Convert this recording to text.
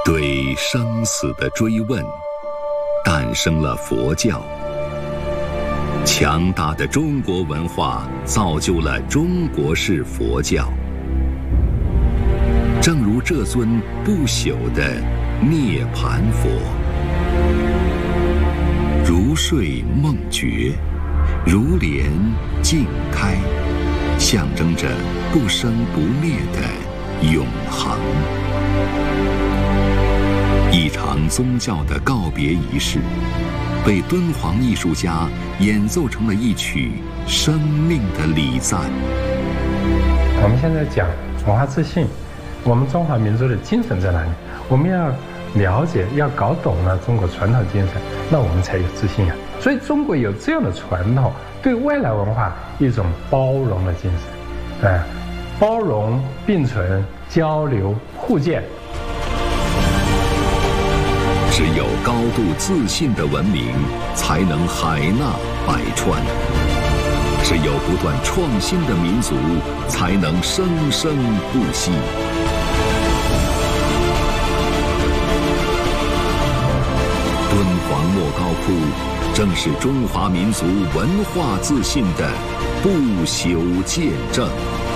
对生死的追问，诞生了佛教。强大的中国文化造就了中国式佛教。正如这尊不朽的涅槃佛，如睡梦觉，如莲静开，象征着不生不灭的永恒。一场宗教的告别仪式，被敦煌艺术家演奏成了一曲生命的礼赞。 我们现在讲文化自信，我们中华民族的精神在哪里？我们要了解，要搞懂了中国传统精神，那我们才有自信啊。所以中国有这样的传统，对外来文化一种包容的精神，包容并存，交流互鉴。 只有高度自信的文明，才能海纳百川；只有不断创新的民族，才能生生不息。敦煌莫高窟正是中华民族文化自信的不朽见证。